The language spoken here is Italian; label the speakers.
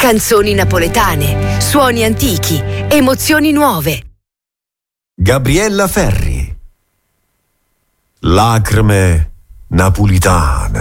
Speaker 1: Canzoni napoletane, suoni antichi, emozioni nuove.
Speaker 2: Gabriella Ferri. Lacrime napolitane.